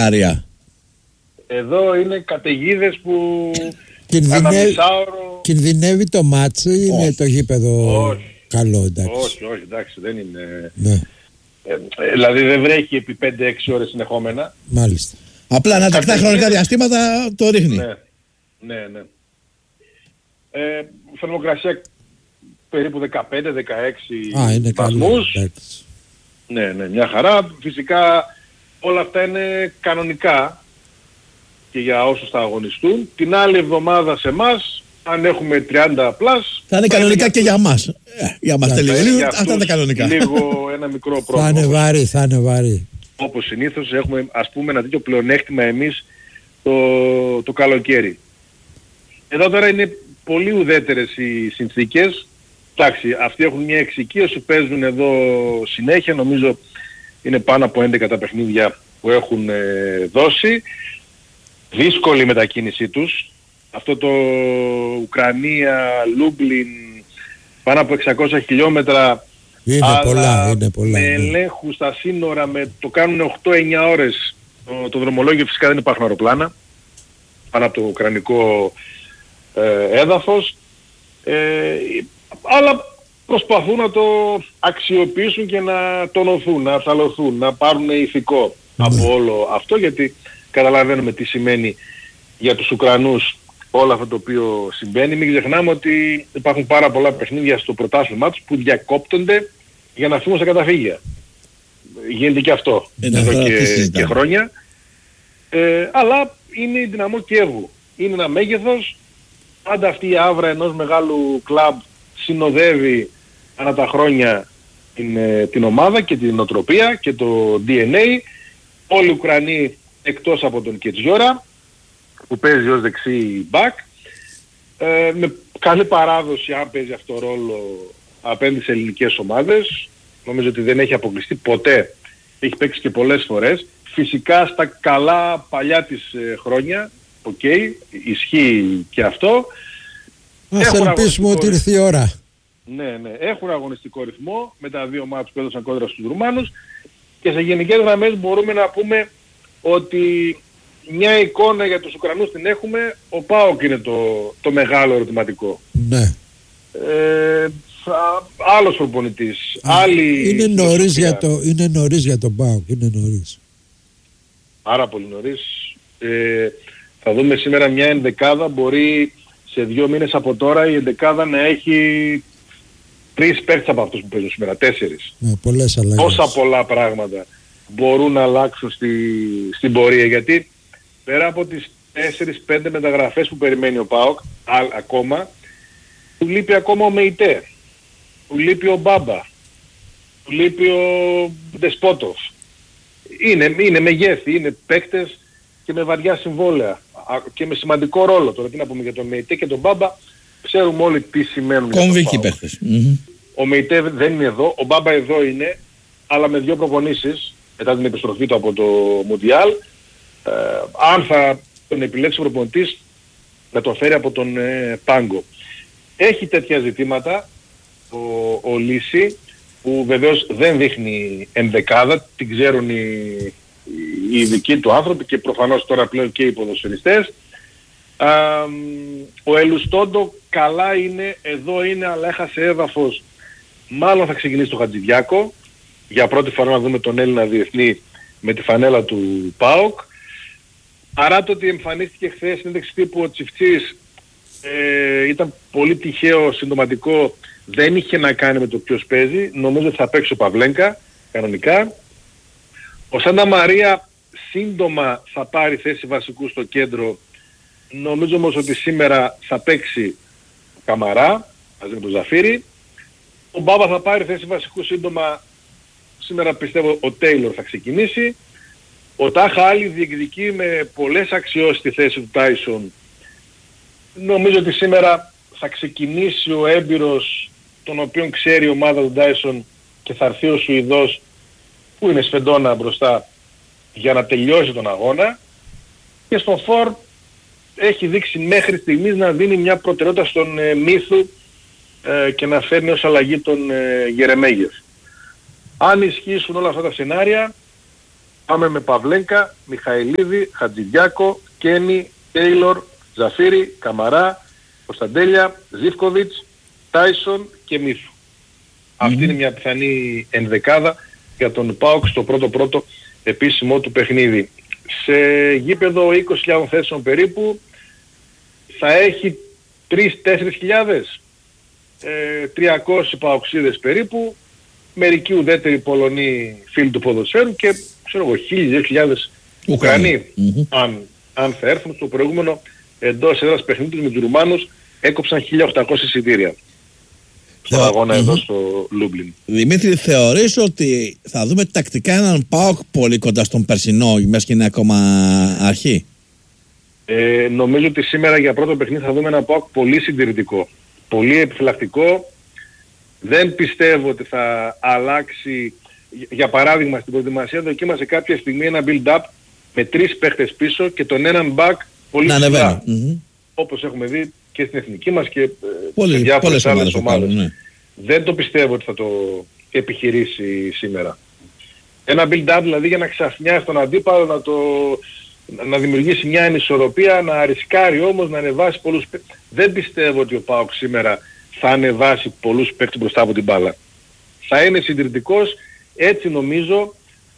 σενάρια. Εδώ είναι καταιγίδες που... Κινδυνεύει το μάτσο ή είναι το γήπεδο καλό, εντάξει? Όχι, εντάξει, δεν είναι... Ναι. Δηλαδή δεν βρέχει επί 5-6 ώρες συνεχόμενα. Μάλιστα. Απλά ανατακτά χρονικά διαστήματα το ρίχνει. Ναι. Θερμοκρασία περίπου 15-16 βαθμούς. Ναι, μια χαρά. Φυσικά όλα αυτά είναι κανονικά και για όσους θα αγωνιστούν. Την άλλη εβδομάδα σε εμάς, αν έχουμε 30 πλάς, θα είναι κανονικά και για μας. Για μας τελείως. Αυτά είναι κανονικά. Λίγο ένα μικρό πρόβλημα. Θα είναι βαρύ. Όπως συνήθως έχουμε, ας πούμε, ένα τέτοιο πλεονέκτημα εμείς το καλοκαίρι. Εδώ τώρα είναι πολύ ουδέτερες οι συνθήκες. Εντάξει, αυτοί έχουν μια εξοικείωση, παίζουν εδώ συνέχεια, νομίζω είναι πάνω από 11 τα παιχνίδια που έχουν δώσει. Δύσκολη η μετακίνησή τους. Αυτό το Ουκρανία, Λούμπλιν, πάνω από 600 χιλιόμετρα. Είναι πολλά. Με ελέγχους στα σύνορα, το κάνουν 8-9 ώρες. Το δρομολόγιο φυσικά δεν υπάρχουν αεροπλάνα πάνω από το ουκρανικό έδαφος. Αλλά προσπαθούν να το αξιοποιήσουν και να τονωθούν, να θαλωθούν, να πάρουν ηθικό από όλο αυτό, γιατί καταλαβαίνουμε τι σημαίνει για τους Ουκρανούς όλο αυτό το οποίο συμβαίνει. Μην ξεχνάμε ότι υπάρχουν πάρα πολλά παιχνίδια στο πρωτάθλημά τους που διακόπτονται για να φύγουν στα καταφύγια. Γίνεται και αυτό εδώ και χρόνια. Αλλά είναι η Δυναμό Κιέβου. Είναι ένα μέγεθος. Πάντα αυτή η άβρα ενός μεγάλου κλαμπ συνοδεύει ανά τα χρόνια την ομάδα και την νοοτροπία και το DNA. Όλοι οι Ουκρανοί εκτός από τον Κετζιόρα που παίζει ως δεξί μπακ, με καλή παράδοση αν παίζει αυτό ρόλο απέναντι σε ελληνικές ομάδες. Νομίζω ότι δεν έχει αποκλειστεί ποτέ, έχει παίξει και πολλές φορές. Φυσικά στα καλά παλιά της χρόνια, ισχύει και αυτό. Ας ελπίσουμε ότι ήρθε η ώρα. Ναι, έχουν αγωνιστικό ρυθμό με τα δύο μάτς που έδωσαν κόντρα στους Ρουμάνους και σε γενικές γραμμές μπορούμε να πούμε ότι μια εικόνα για τους Ουκρανούς την έχουμε, ο ΠΑΟΚ είναι το μεγάλο ερωτηματικό. Ναι. Άλλος προπονητής, άλλη... Είναι νωρίς για τον ΠΑΟΚ, είναι νωρίς. Πάρα πολύ νωρίς. Θα δούμε σήμερα μια ενδεκάδα, μπορεί σε 2 μήνες από τώρα η ενδεκάδα να έχει 3 παίκτες από αυτούς που παίζουν σήμερα, 4. Ναι, πολλές αλλαγές. Τόσα πολλά πράγματα μπορούν να αλλάξουν στην πορεία, γιατί πέρα από τις 4-5 μεταγραφές που περιμένει ο ΠΑΟΚ ακόμα, του λείπει ακόμα ο Μεϊτέ, του λείπει ο Μπάμπα, του λείπει ο Ντεσπότοφ. Είναι μεγέθη, είναι παίκτες και με βαριά συμβόλαια και με σημαντικό ρόλο. Τώρα τι να πούμε για τον Μεϊτέ και τον Μπάμπα, ξέρουμε όλοι τι σημαίνουν. Κομβικοί παίκτες. Ο Μεϊτέ δεν είναι εδώ, ο Μπάμπα εδώ είναι, αλλά με 2 προπονήσεις μετά την επιστροφή του από το Μουντιάλ. Αν θα τον επιλέξει ο προπονητής να τον φέρει από τον πάγκο. Έχει τέτοια ζητήματα ο Λύση, που βεβαίως δεν δείχνει ενδεκάδα, την ξέρουν οι ειδικοί του άνθρωποι και προφανώς τώρα πλέον και οι ποδοσφαιριστές. Ο Ελουστόντο καλά είναι, εδώ είναι, αλλά έχασε έδαφος. Μάλλον θα ξεκινήσει το Χατζηδιάκο. Για πρώτη φορά να δούμε τον Έλληνα διεθνή με τη φανέλα του ΠΑΟΚ. Παρά το ότι εμφανίστηκε χθες συνέντευξη τύπου ο Τσιφτσής, ήταν πολύ τυχαίο, συντοματικό, δεν είχε να κάνει με το ποιος παίζει. Νομίζω ότι θα παίξει ο Παυλένκα κανονικά. Ο Σάντα Μαρία σύντομα θα πάρει θέση βασικού στο κέντρο. Νομίζω όμως ότι σήμερα θα παίξει Καμαρά μαζί με τον Ζαφύρι. Ο Μπάμπα θα πάρει θέση βασικού σύντομα. Σήμερα πιστεύω ο Τέιλορ θα ξεκινήσει. Ο Τάχα Άλλη διεκδικεί με πολλές αξιώσεις τη θέση του Τάισον. Νομίζω ότι σήμερα θα ξεκινήσει ο έμπειρος, τον οποίον ξέρει η ομάδα του Τάισον, και θα έρθει ο Σουηδός που είναι Σφεντόνα μπροστά για να τελειώσει τον αγώνα. Και στον Φορ έχει δείξει μέχρι στιγμής να δίνει μια προτεραιότητα στον Μύθου και να φέρνει ως αλλαγή τον Γερεμέγεφ. Αν ισχύσουν όλα αυτά τα σενάρια, Πάμε με Παυλένκα, Μιχαηλίδη, Χατζηδιάκο, Κένι, Τέιλορ, Ζαφύρη, Καμαρά, Κωνσταντέλια, Ζίβκοβιτς, Τάισον και Μίθου. Αυτή είναι μια πιθανή ενδεκάδα για τον ΠΑΟΚ στο πρώτο επίσημο του παιχνίδι. Σε γήπεδο 20.000 θέσεων περίπου θα έχει 3-4 χιλιάδες, 300 παοξίδες περίπου, μερικοί ουδέτεροι Πολωνοί φίλοι του ποδοσφαίρου και ξέρω εγώ 1.000-2.000 Ουκρανοί. Αν θα έρθουν. Στο προηγούμενο εντός έδρας παιχνίδι με τους Ρουμάνους έκοψαν 1.800 εισιτήρια στον αγώνα εδώ στο Λούμπλιν. Δημήτρη, θεωρείς ότι θα δούμε τακτικά έναν ΠΑΟΚ πολύ κοντά στον περσινό, μέσα και είναι ακόμα αρχή? Νομίζω ότι σήμερα για πρώτο παιχνίδι θα δούμε έναν ΠΑΟΚ πολύ συντηρητικό, πολύ επιφυλακτικό. Δεν πιστεύω ότι θα αλλάξει. Για παράδειγμα, στην προετοιμασία δοκίμασε κάποια στιγμή ένα build-up με 3 παίχτες πίσω και τον έναν back πολύ ψηλά. Όπως έχουμε δει και στην εθνική μας και σε διάφορες άλλες ομάδες. Ναι. Δεν το πιστεύω ότι θα το επιχειρήσει σήμερα. Ένα build-up δηλαδή για να ξαφνιάσει τον αντίπαλο, να δημιουργήσει μια ανισορροπία, να ρισκάρει όμως να ανεβάσει πολλούς παίκτες. Δεν πιστεύω ότι ο ΠΑΟΚ σήμερα θα ανεβάσει πολλούς παίκτες μπροστά από την μπάλα. Θα είναι συντηρητικός, έτσι νομίζω,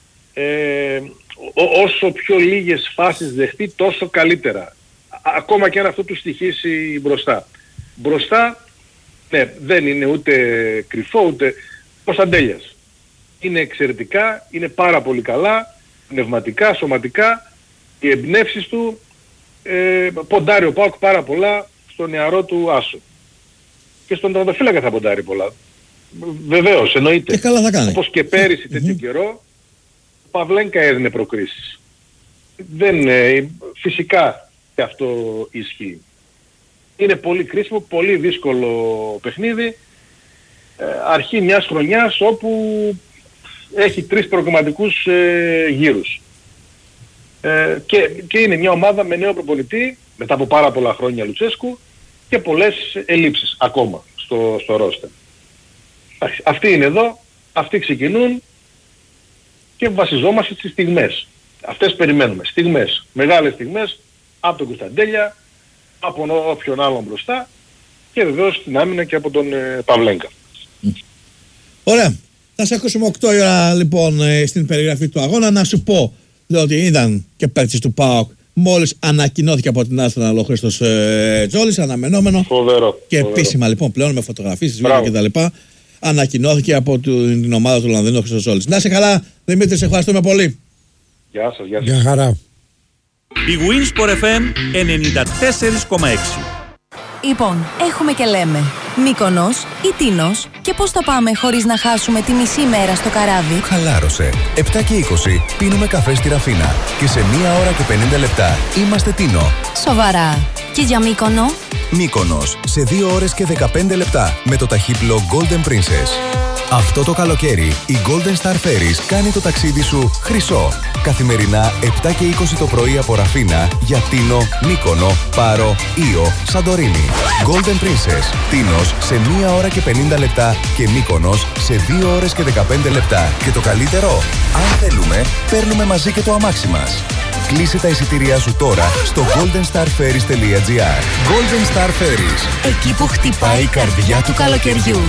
όσο πιο λίγες φάσεις δεχτεί τόσο καλύτερα. Ακόμα και αν αυτό του στοιχήσει μπροστά. Μπροστά, ναι, δεν είναι ούτε κρυφό ούτε Κωνσταντέλιας. Είναι εξαιρετικά, είναι πάρα πολύ καλά, πνευματικά, σωματικά, οι εμπνεύσεις του, ποντάρει ο ΠΑΟΚ πάρα πολλά στο νεαρό του Άσο. Και στον τερματοφύλακα θα ποντάρει πολλά. Βεβαίως, εννοείται. Και καλά θα κάνει. Όπως και πέρυσι τέτοιο καιρό, ο Παυλένκα έδινε προκρίσεις. Φυσικά και αυτό ισχύει. Είναι πολύ κρίσιμο, πολύ δύσκολο παιχνίδι. Αρχή μιας χρονιάς όπου έχει 3 προκριματικούς γύρους. Και είναι μια ομάδα με νέο προπονητή, μετά από πάρα πολλά χρόνια Λουτσέσκου, και πολλές ελλείψεις ακόμα στο ρόστερ. Αυτοί είναι εδώ, αυτοί ξεκινούν και βασιζόμαστε στις στιγμές. Αυτές περιμένουμε. Στιγμές, μεγάλες στιγμές, από τον Κωνσταντέλια, από όποιον άλλον μπροστά και βεβαίως στην άμυνα και από τον Παυλένκα. Ωραία. Θα σε ακούσουμε 8 η ώρα λοιπόν στην περιγραφή του αγώνα. Να σου πω ότι ήταν και παίκτης του ΠΑΟΚ μόλις ανακοινώθηκε από την Arsenal ο Χρήστος Τζόλης, αναμενόμενο. Φοβερό. Και επίσημα λοιπόν πλέον με φωτογραφίες, βίντεο κτλ. Ανακοινώθηκε από την ομάδα του Λονδίνου ο Χρήστος Τζόλης. Να είσαι καλά, Δημήτρη, σε ευχαριστούμε πολύ. Γεια σας, γεια σας. Γεια χαρά. Η Winsport FM 94,6. Λοιπόν, έχουμε και λέμε Μύκονος ή Τίνος, και πώς θα πάμε χωρίς να χάσουμε τη μισή μέρα στο καράβι? Χαλάρωσε. 7 και 20 πίνουμε καφέ στη Ραφίνα και σε 1 ώρα και 50 λεπτά είμαστε Τίνο. Σοβαρά. Και για Μύκονο? Μύκονος σε 2 ώρες και 15 λεπτά με το ταχύπλο Golden Princess. Αυτό το καλοκαίρι η Golden Star Ferries κάνει το ταξίδι σου χρυσό. Καθημερινά 7 και 20 το πρωί από Ραφίνα για Τίνο, Μύκονο, Πάρο, Ήο, Σαντορίνη. Golden Princess, Τίνος σε 1 ώρα και 50 λεπτά και Μύκονος σε 2 ώρες και 15 λεπτά. Και το καλύτερο, αν θέλουμε, παίρνουμε μαζί και το αμάξι μας. Κλείσε τα εισιτήριά σου τώρα στο goldenstarferries.gr. Golden Star Ferries. Εκεί που χτυπάει η καρδιά του καλοκαιριού.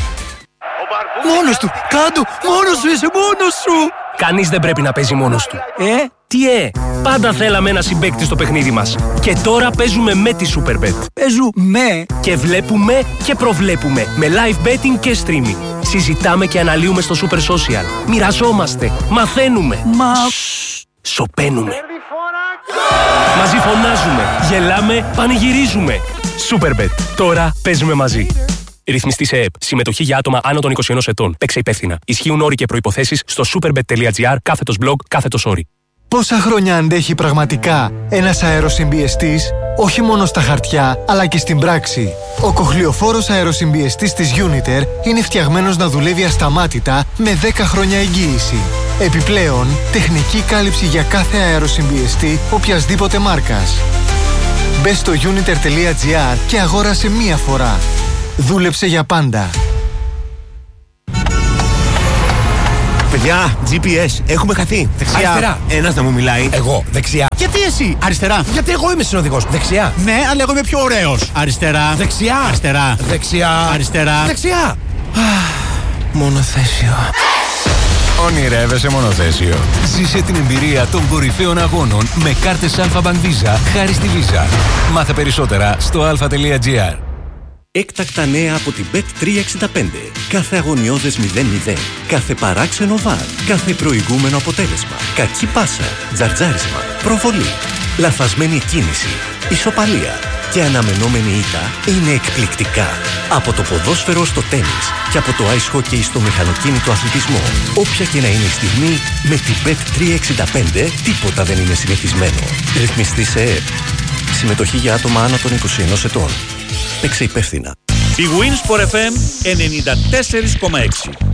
Μόνος του! Κάντο! Μόνος σου! Είσαι μόνος σου! Κανείς δεν πρέπει να παίζει μόνος του. Τι Πάντα θέλαμε ένα συμπαίκτη στο παιχνίδι μας. Και τώρα παίζουμε με τη Superbet. Παίζουμε! Και βλέπουμε και προβλέπουμε. Με live betting και streaming. Συζητάμε και αναλύουμε στο Super Social. Μοιραζόμαστε. Μαθαίνουμε. Σωπαίνουμε. Μαζί φωνάζουμε. Γελάμε. Πανηγυρίζουμε. Superbet. Τώρα παίζουμε μαζί. Ρυθμιστή σε ΕΕΠ. Συμμετοχή για άτομα άνω των 21 ετών. Παίξε υπεύθυνα. Ισχύουν όροι και προϋποθέσεις στο superbet.gr/blog/όροι. Πόσα χρόνια αντέχει πραγματικά ένας αεροσυμπιεστής, όχι μόνο στα χαρτιά, αλλά και στην πράξη? Ο κοχλιοφόρος αεροσυμπιεστής της Uniter είναι φτιαγμένος να δουλεύει ασταμάτητα με 10 χρόνια εγγύηση. Επιπλέον, τεχνική κάλυψη για κάθε αεροσυμπιεστή οποιασδήποτε μάρκας. Μπες στο uniter.gr και αγόρασε μία φορά. Δούλεψε για πάντα. Παιδιά, GPS, έχουμε χαθεί. Δεξιά. Αριστερά. Ένας να μου μιλάει. Εγώ, δεξιά. Γιατί εσύ, αριστερά. Γιατί εγώ είμαι συνοδηγός. Δεξιά. Ναι, αλλά εγώ είμαι πιο ωραίος. Αριστερά. Δεξιά. Αριστερά. Δεξιά. Αριστερά. Δεξιά. Μονοθέσιο. Ονειρεύεσαι μονοθέσιο. Ζήσε την εμπειρία των κορυφαίων αγώνων με κάρτες Alpha Bank Visa χάρη στη Visa. Μάθε περισσότερα στο alpha.gr. Έκτακτα νέα από την Bet365. Κάθε αγωνιώδες 0-0. Κάθε παράξενο βαρ. Κάθε προηγούμενο αποτέλεσμα. Κακή πάσα. Τζαρτζάρισμα. Προβολή. Λαθασμένη κίνηση. Ισοπαλία. Και αναμενόμενη ήττα είναι εκπληκτικά. Από το ποδόσφαιρο στο τένις και από το ice hockey στο μηχανοκίνητο αθλητισμό. Όποια και να είναι η στιγμή, με την Bet365 τίποτα δεν είναι συνηθισμένο. Ρυθμιστή σε ΕΕΠ. Συμμετοχή για άτομα άνω των 21 ετών. Παίξε υπεύθυνα. Η Winsport FM 94,6.